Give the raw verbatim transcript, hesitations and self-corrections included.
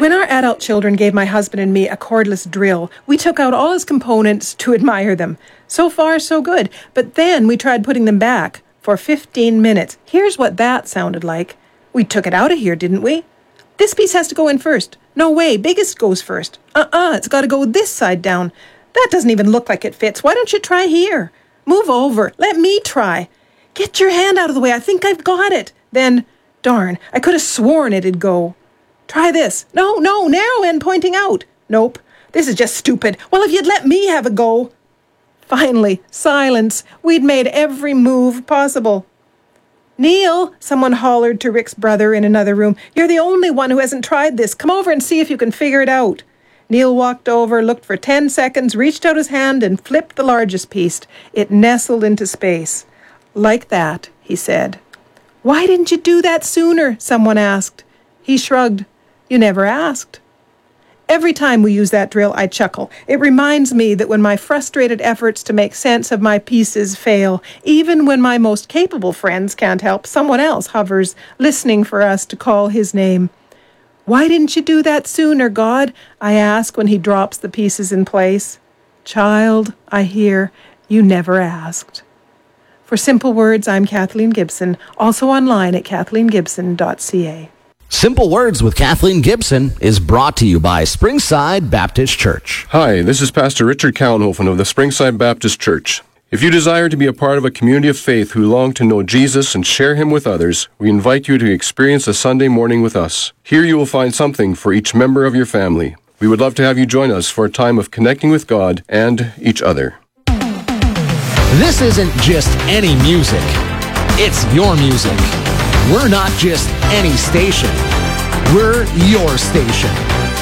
When our adult children gave my husband and me a cordless drill, we took out all his components to admire them. So far, so good. But then we tried putting them back for fifteen minutes. Here's what that sounded like. We took it out of here, didn't we? This piece has to go in first. No way, biggest goes first. Uh-uh, it's got to go this side down. That doesn't even look like it fits. Why don't you try here? Move over. Let me try. Get your hand out of the way. I think I've got it. Then, darn, I could have sworn it'd go. Try this. No, no, narrow end pointing out. Nope, this is just stupid. Well, if you'd let me have a go. Finally, silence. We'd made every move possible. Neil, someone hollered to Rick's brother in another room. You're the only one who hasn't tried this. Come over and see if you can figure it out. Neil walked over, looked for ten seconds, reached out his hand and flipped the largest piece. It nestled into space. Like that, he said. Why didn't you do that sooner? Someone asked. He shrugged. You never asked. Every time we use that drill, I chuckle. It reminds me that when my frustrated efforts to make sense of my pieces fail, even when my most capable friends can't help, someone else hovers, listening for us to call his name. Why didn't you do that sooner, God? I ask when he drops the pieces in place. Child, I hear, you never asked. For Simple Words, I'm Kathleen Gibson, also online at kathleen gibson dot c a. Simple Words with Kathleen Gibson is brought to you by Springside Baptist Church. Hi, this is Pastor Richard Kaunhofen of the Springside Baptist Church. If you desire to be a part of a community of faith who long to know Jesus and share him with others, we invite you to experience a Sunday morning with us. Here you will find something for each member of your family. We would love to have you join us for a time of connecting with God and each other. This isn't just any music. It's your music. We're not just any station. We're your station.